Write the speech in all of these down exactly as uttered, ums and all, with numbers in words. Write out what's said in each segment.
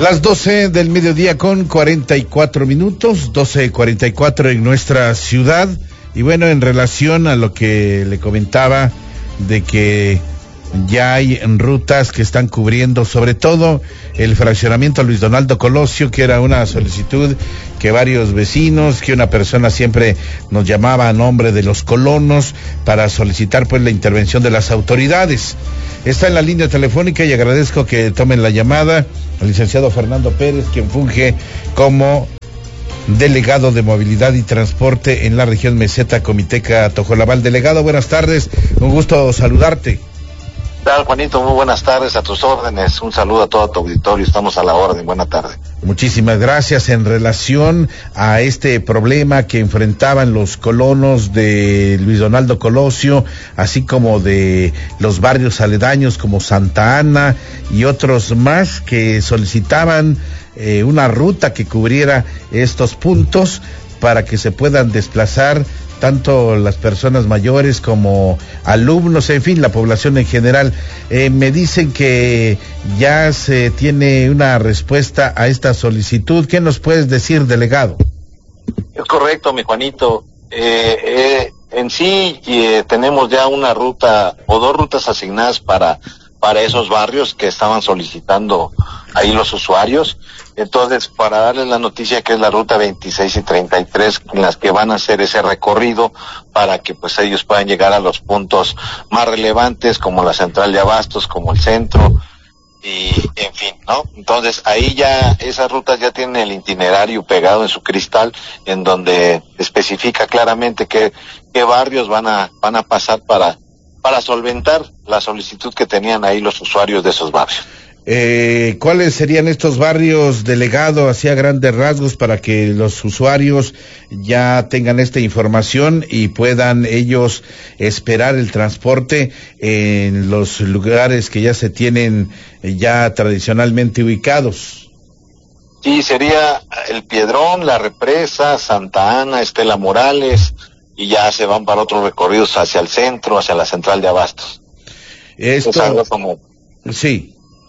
Las doce del mediodía con cuarenta y cuatro minutos, doce cuarenta y cuatro en nuestra ciudad. Y bueno, en relación a lo que le comentaba de que ya hay rutas que están cubriendo, sobre todo el fraccionamiento Luis Donaldo Colosio, que era una solicitud que varios vecinos, que una persona siempre nos llamaba a nombre de los colonos para solicitar pues la intervención de las autoridades. Está en la línea telefónica y agradezco que tomen la llamada al licenciado Fernando Pérez, quien funge como delegado de movilidad y transporte en la región meseta Comiteca Tojolabal. Delegado, buenas tardes, un gusto saludarte. ¿Qué tal, Juanito? Muy buenas tardes, a tus órdenes. Un saludo a todo tu auditorio, estamos a la orden. Buena tarde. Muchísimas gracias. En relación a este problema que enfrentaban los colonos de Luis Donaldo Colosio, así como de los barrios aledaños como Santa Ana y otros más que solicitaban eh, una ruta que cubriera estos puntos para que se puedan desplazar tanto las personas mayores como alumnos, en fin, la población en general. Eh, me dicen que ya se tiene una respuesta a esta solicitud. ¿Qué nos puedes decir, delegado? Es correcto, mi Juanito. Eh, eh, en sí eh, tenemos ya una ruta o dos rutas asignadas para para esos barrios que estaban solicitando ahí los usuarios. Entonces, para darles la noticia que es la ruta veintiséis y treinta y tres, en las que van a hacer ese recorrido para que pues ellos puedan llegar a los puntos más relevantes, como la central de abastos, como el centro, y en fin, ¿no? Entonces, ahí ya, esas rutas ya tienen el itinerario pegado en su cristal, en donde especifica claramente qué, qué barrios van a, van a pasar para, para solventar la solicitud que tenían ahí los usuarios de esos barrios. Eh, ¿Cuáles serían estos barrios, delegado, hacia grandes rasgos, para que los usuarios ya tengan esta información y puedan ellos esperar el transporte en los lugares que ya se tienen ya tradicionalmente ubicados? Sí, sería El Piedrón, La Represa, Santa Ana, Estela Morales, y ya se van para otros recorridos hacia el centro, hacia la central de abastos. Esto... Es algo como... Sí.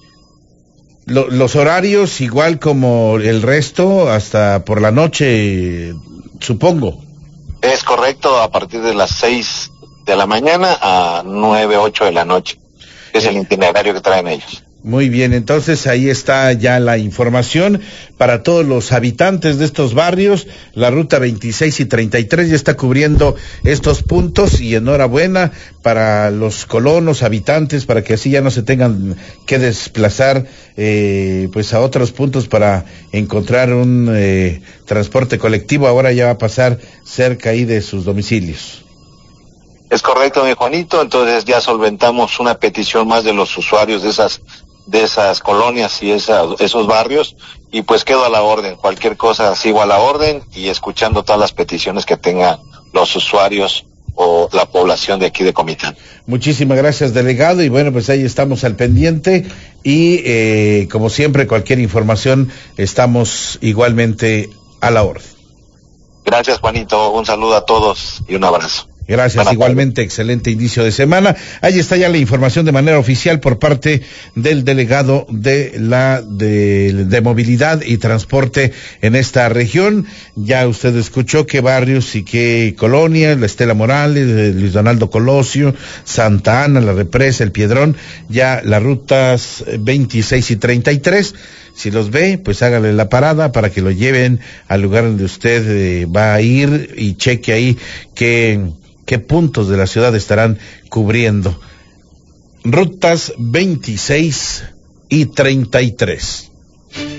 Lo, los horarios igual como el resto, hasta por la noche, supongo. Es correcto, a partir de las seis de la mañana a nueve, ocho de la noche. Es el itinerario que traen ellos. Muy bien, entonces ahí está ya la información para todos los habitantes de estos barrios. La ruta veintiséis y treinta y tres ya está cubriendo estos puntos, y enhorabuena para los colonos, habitantes, para que así ya no se tengan que desplazar eh, pues a otros puntos para encontrar un eh, transporte colectivo. Ahora ya va a pasar cerca ahí de sus domicilios. Es correcto, mi Juanito. Entonces ya solventamos una petición más de los usuarios de esas de esas colonias y esa, esos barrios, y pues quedo a la orden. Cualquier cosa sigo a la orden y escuchando todas las peticiones que tengan los usuarios o la población de aquí de Comitán. Muchísimas gracias, delegado, y bueno, pues ahí estamos al pendiente y eh, como siempre, cualquier información estamos igualmente a la orden. Gracias, Juanito, un saludo a todos y un abrazo. Gracias, Buenas igualmente, tardes. Excelente inicio de semana. Ahí está ya la información de manera oficial por parte del delegado de la de, de movilidad y transporte en esta región. Ya usted escuchó qué barrios y qué colonias: la Estela Morales, Luis Donaldo Colosio, Santa Ana, La Represa, El Piedrón, ya las rutas veintiséis y treinta y tres. Si los ve, pues hágale la parada para que lo lleven al lugar donde usted eh, va a ir, y cheque ahí qué qué puntos de la ciudad estarán cubriendo. Rutas veintiséis y treinta y tres.